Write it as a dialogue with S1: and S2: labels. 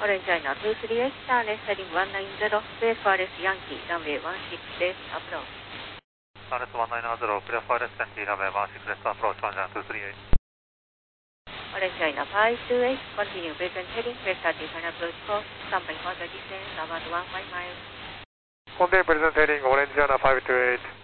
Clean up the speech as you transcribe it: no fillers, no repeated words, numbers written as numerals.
S1: Orange China 238, Charles heading 190, clear for RS Yankee, runway 16 left, approach.
S2: RS 190, clear for RS Yankee, runway 16 left, approach, 19238.
S1: Orange China 528, continue present heading, press 30 final approach course, standby for the descent, about 15 miles.
S3: Continue present heading, Orange China 528.